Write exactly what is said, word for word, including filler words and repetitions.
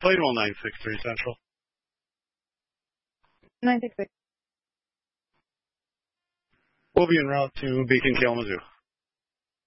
Plainwell nine six three Central. nine six six. We'll be en route to Beacon, Kalamazoo.